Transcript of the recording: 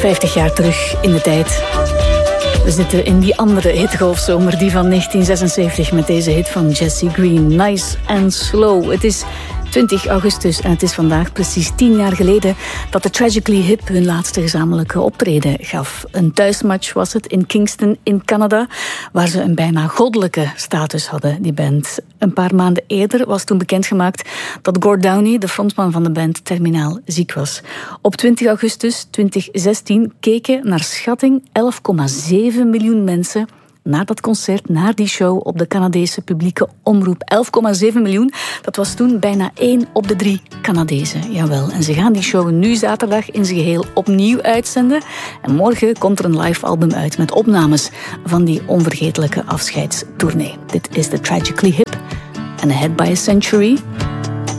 50 jaar terug in de tijd. We zitten in die andere hitgolfzomer, die van 1976... met deze hit van Jesse Green, Nice and Slow. Het is 20 augustus en het is vandaag precies 10 jaar geleden... dat de Tragically Hip hun laatste gezamenlijke optreden gaf. Een thuismatch was het in Kingston in Canada... waar ze een bijna goddelijke status hadden, die band. Een paar maanden eerder was toen bekendgemaakt... dat Gord Downie, de frontman van de band, terminaal ziek was. Op 20 augustus 2016 keken naar schatting 11,7 miljoen mensen... naar dat concert, naar die show op de Canadese publieke omroep. 11,7 miljoen, dat was toen bijna 1 op de 3 Canadezen. Jawel, en ze gaan die show nu zaterdag in zijn geheel opnieuw uitzenden. En morgen komt er een live album uit met opnames van die onvergetelijke afscheidstournee. Dit is The Tragically Hip en Ahead by a Century.